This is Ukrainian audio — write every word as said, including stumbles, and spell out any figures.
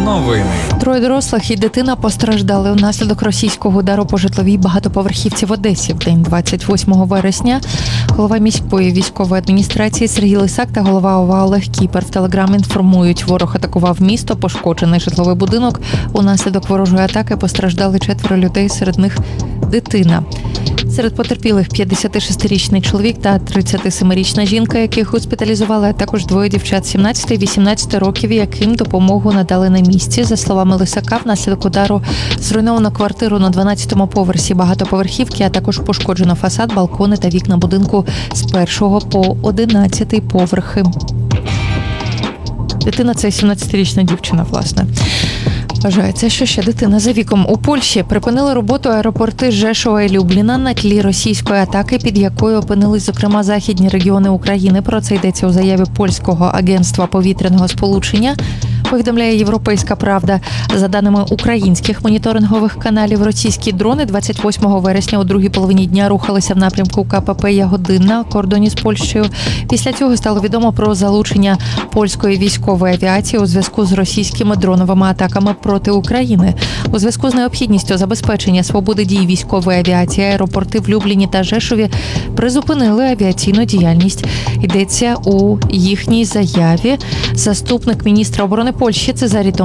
Новини. Троє дорослих і дитина постраждали унаслідок російського удару по житловій багатоповерхівці в Одесі в день двадцять восьмого вересня. Голова міської військової адміністрації Сергій Лисак та голова ОВА Олег Кіпер в Телеграм інформують, ворог атакував місто, пошкоджений житловий будинок. Унаслідок ворожої атаки постраждали четверо людей, серед них дитина. Серед потерпілих п'ятдесятишестирічний чоловік та тридцятисемирічна жінка, яких госпіталізували, а також двоє дівчат сімнадцяти і вісімнадцяти років, яким допомогу надали на місці. За словами Лисака, внаслідок удару зруйновано квартиру на дванадцятому поверсі багатоповерхівки, а також пошкоджено фасад, балкони та вікна будинку з першого по одинадцятий поверхи. Дитина – це сімнадцятирічна дівчина, власне. Вважається, що ще дитина за віком. У Польщі припинили роботу аеропорти Жешова і Любліна на тлі російської атаки, під якою опинились, зокрема, західні регіони України. Про це йдеться у заяві Польського агентства повітряного сполучення. Повідомляє «Європейська правда». За даними українських моніторингових каналів, російські дрони двадцять восьмого вересня у другій половині дня рухалися в напрямку КПП «Ягодин» на кордоні з Польщею. Після цього стало відомо про залучення польської військової авіації у зв'язку з російськими дроновими атаками проти України. У зв'язку з необхідністю забезпечення свободи дій військової авіації аеропорти в Любліні та Жешові призупинили авіаційну діяльність. Йдеться у їхній заяві. Заступник міністра оборони Польщі Цезарій